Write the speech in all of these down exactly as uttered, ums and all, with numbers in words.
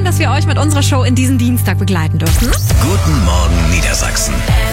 dass wir euch mit unserer Show in diesen Dienstag begleiten dürfen. Guten Morgen Niedersachsen.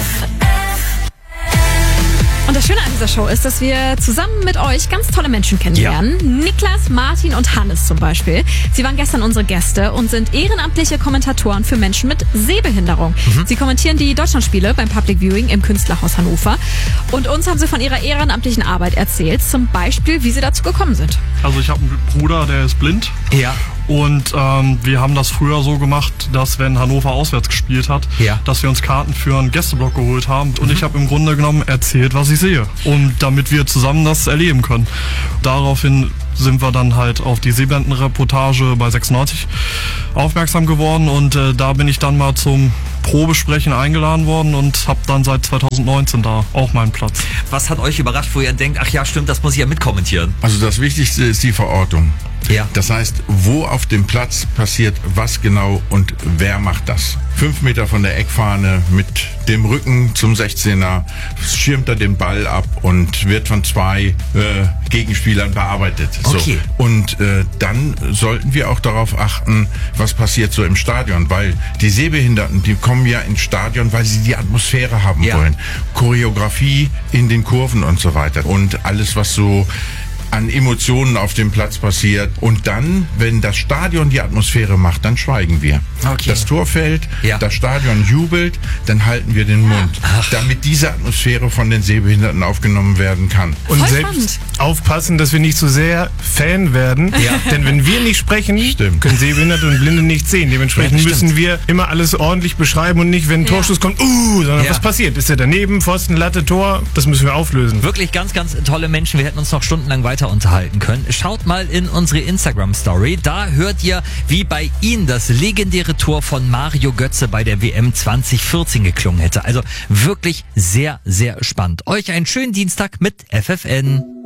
Und das Schöne an dieser Show ist, dass wir zusammen mit euch ganz tolle Menschen kennenlernen. Ja. Niklas, Martin und Hannes zum Beispiel. Sie waren gestern unsere Gäste und sind ehrenamtliche Kommentatoren für Menschen mit Sehbehinderung. Mhm. Sie kommentieren die Deutschlandspiele beim Public Viewing im Künstlerhaus Hannover. Und uns haben sie von ihrer ehrenamtlichen Arbeit erzählt. Zum Beispiel, wie sie dazu gekommen sind. Also ich habe einen Bruder, der ist blind. Ja. Und ähm, wir haben das früher so gemacht, dass wenn Hannover auswärts gespielt hat, ja. dass wir uns Karten für einen Gästeblock geholt haben. Und mhm. ich habe im Grunde genommen erzählt, was ich sehe. Und damit wir zusammen das erleben können. Daraufhin sind wir dann halt auf die Sehbehindertenreportage bei sechsundneunzig aufmerksam geworden. Und äh, da bin ich dann mal zum Probesprechen eingeladen worden und habe dann seit zweitausendneunzehn da auch meinen Platz. Was hat euch überrascht, wo ihr denkt, ach ja, stimmt, das muss ich ja mitkommentieren? Also das Wichtigste ist die Verortung. Ja. Das heißt, wo auf dem Platz passiert was genau und wer macht das? Fünf Meter von der Eckfahne mit dem Rücken zum sechzehner schirmt er den Ball ab und wird von zwei äh, Gegenspielern bearbeitet. Okay. So. Und äh, dann sollten wir auch darauf achten, was passiert so im Stadion, weil die Sehbehinderten, die kommen ja ins Stadion, weil sie die Atmosphäre haben ja. wollen. Choreografie in den Kurven und so weiter und alles, was so an Emotionen auf dem Platz passiert. Und dann, wenn das Stadion die Atmosphäre macht, dann schweigen wir. Okay. Das Tor fällt, ja. das Stadion jubelt, dann halten wir den Mund, Ach. damit diese Atmosphäre von den Sehbehinderten aufgenommen werden kann. Und Voll selbst spannend. aufpassen, dass wir nicht zu sehr Fan werden. Ja. Denn wenn wir nicht sprechen, Stimmt. können Sehbehinderte und Blinde nicht sehen. Dementsprechend Ja, müssen wir immer alles ordentlich beschreiben und nicht, wenn ein Ja. Torschuss kommt, uh, sondern Ja. was passiert? Ist er daneben, Pfosten, Latte, Tor? Das müssen wir auflösen. Wirklich ganz, ganz tolle Menschen. Wir hätten uns noch stundenlang weiter unterhalten können. Schaut mal in unsere Instagram-Story. Da hört ihr, wie bei Ihnen das legendäre Tor von Mario Götze bei der W M zwanzig vierzehn geklungen hätte. Also wirklich sehr, sehr spannend. Euch einen schönen Dienstag mit F F N.